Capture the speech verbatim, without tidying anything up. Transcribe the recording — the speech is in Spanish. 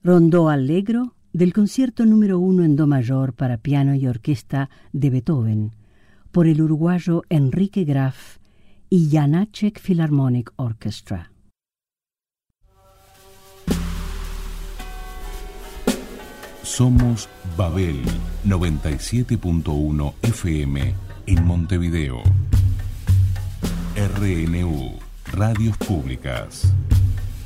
Rondó Allegro del concierto número uno en do mayor para piano y orquesta de Beethoven por el uruguayo Enrique Graf y Janáček Philharmonic Orchestra. Somos Babel noventa y siete punto uno F M en Montevideo. R N U, Radios Públicas.